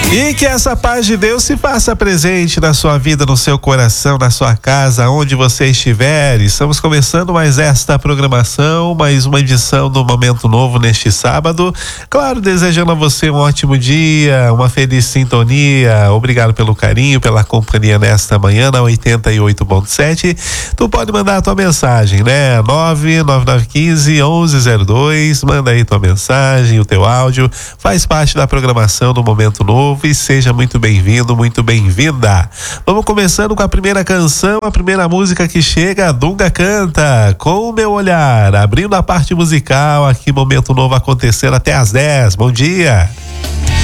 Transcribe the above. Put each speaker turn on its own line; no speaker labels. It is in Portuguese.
E que essa paz de Deus se faça presente na sua vida, no seu coração, na sua casa, onde você estiver. Estamos começando mais esta programação, mais uma edição do Momento Novo neste sábado. Claro, desejando a você um ótimo dia, uma feliz sintonia. Obrigado pelo carinho, pela companhia nesta manhã na 88.7. Tu pode mandar a tua mensagem, né? 99915-1102. Manda aí tua mensagem, o teu áudio. Faz parte da programação do Momento Novo. E seja muito bem-vindo, muito bem-vinda. Vamos começando com a primeira canção, a primeira música que chega, a Dunga canta Com o Meu Olhar, abrindo a parte musical aqui, Momento Novo acontecendo até às 10. Bom dia.